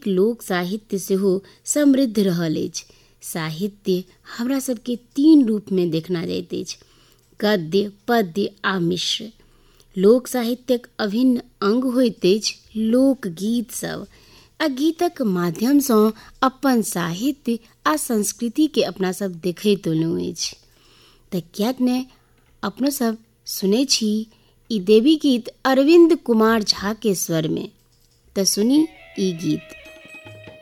लोक साहित्य सेहो समृद्ध रहल अछि। साहित्य हमरा सबके 3 रूप में देखना जाइत अछि, गद्य, पद्य आ मिश्र। लोक साहित्यक अभिन्न अंग होइत अछि लोकगीत सब। आ गीतक माध्यम सँ अपन साहित्य आ संस्कृति के अपना सब देखैत एलहुँ अछि। तऽ कियाक ने अपनो सब सुनै छी ई देवी गीत अरविंद कुमार झा के स्वर में। तऽ सुनी ई गीत।